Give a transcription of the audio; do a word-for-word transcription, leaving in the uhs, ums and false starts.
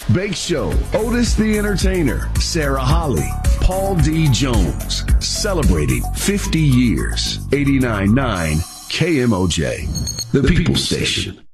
Bake Show, Otis the Entertainer, Sarah Holly, Paul D. Jones, celebrating fifty years. eighty-nine point nine K M O J, the People Station.